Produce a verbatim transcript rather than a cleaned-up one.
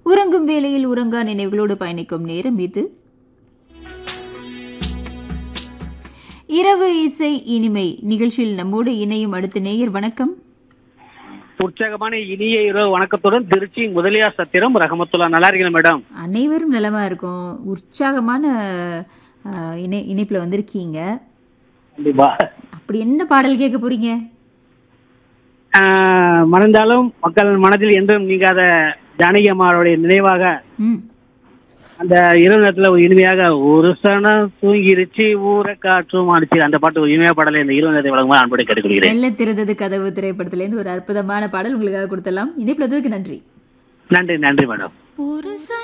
உறங்கும் வேளையில் உறங்கா நினைவுகளோடு பயணிக்கும் நேரம் இது. இரவு இசை இனிமை நிகழ்ச்சியில் நம்மோடு இணையும் அடுத்த நேயர். வணக்கம். உற்சாகமான இனிய இரவு வணக்கத்துடன் திருச்சி முதலியார் சத்திரம் ரஹமத்துல்லா. நல்லா இருக்கீங்க மேடம்? அனைவரும் நலமா இருக்கும். உற்சாகமான அஹ், இணை இணைப்புல வந்திருக்கீங்க. கண்டிப்பா. அப்படி என்ன பாடல் கேட்க போறீங்க? ஆஹ், மறந்தாலும் மக்கள் மனதில் என்றும் நீங்காத ஜானகி அம்மாவுடைய நினைவாக ம் அந்த இரவு நேரத்துல ஒரு இனிமையாக ஒரு சனம் தூங்கிருச்சு ஊரை காற்றும் அடிச்சு அந்த பாட்டு ஒரு இனிமையா பாடலை இந்த இரவு நேரத்தை வழங்குமாறு அன்போடு கேட்டுக்கொள்கிறேன். மெல்ல திறந்தது கதவு திரைப்படத்துல இருந்து ஒரு அற்புதமான பாடல் உங்களுக்காக கொடுத்தலாம். இணைப்புல வந்ததுக்கு நன்றி. நன்றி நன்றி மேடம்.